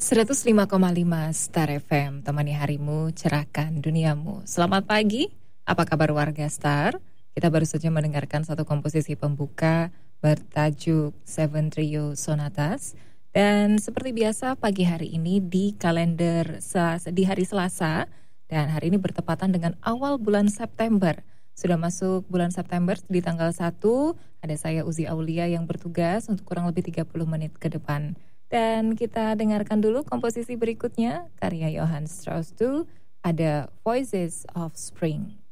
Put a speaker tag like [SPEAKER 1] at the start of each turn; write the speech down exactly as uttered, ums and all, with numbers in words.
[SPEAKER 1] seratus lima koma lima Star F M, temani harimu, cerahkan duniamu. Selamat pagi, apa kabar warga Star? Kita baru saja mendengarkan satu komposisi pembuka bertajuk Seven Trio Sonatas. Dan seperti biasa pagi hari ini di kalender Selasa, di hari Selasa, dan hari ini bertepatan dengan awal bulan September. Sudah masuk bulan September di tanggal satu, ada saya Uzi Aulia yang bertugas untuk kurang lebih tiga puluh menit ke depan. Dan kita dengarkan dulu komposisi berikutnya, karya Johann Strauss itu ada Voices of Spring.